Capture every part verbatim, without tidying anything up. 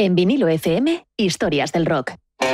En Vinilo F M, Historias del Rock.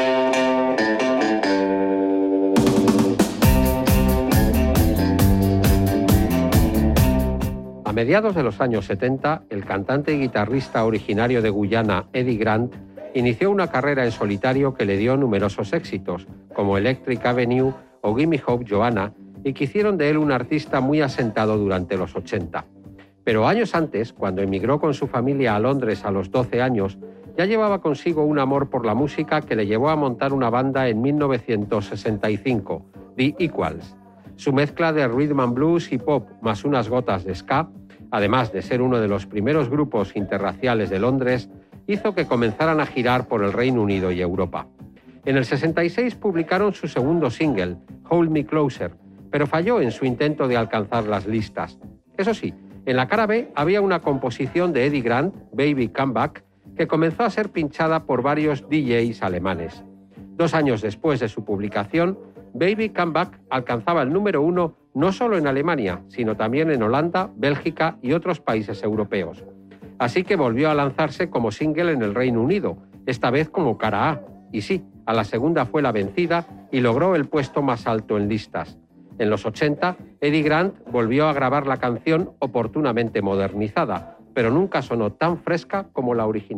A mediados de los años setenta, el cantante y guitarrista originario de Guyana, Eddie Grant, inició una carrera en solitario que le dio numerosos éxitos, como Electric Avenue o Gimme Hope Joanna, y que hicieron de él un artista muy asentado durante los ochenta. Pero años antes, cuando emigró con su familia a Londres a los doce años, ya llevaba consigo un amor por la música que le llevó a montar una banda en mil novecientos sesenta y cinco, The Equals. Su mezcla de rhythm and blues y pop más unas gotas de ska, además de ser uno de los primeros grupos interraciales de Londres, hizo que comenzaran a girar por el Reino Unido y Europa. En el sesenta y seis publicaron su segundo single, Hold Me Closer, pero falló en su intento de alcanzar las listas. Eso sí, en la cara B había una composición de Eddie Grant, Baby Come Back, que comenzó a ser pinchada por varios D Js alemanes. Dos años después de su publicación, Baby Come Back alcanzaba el número uno no solo en Alemania, sino también en Holanda, Bélgica y otros países europeos. Así que volvió a lanzarse como single en el Reino Unido, esta vez como cara A. Y sí, a la segunda fue la vencida y logró el puesto más alto en listas. En los ochenta, Eddie Grant volvió a grabar la canción oportunamente modernizada, pero nunca sonó tan fresca como la original.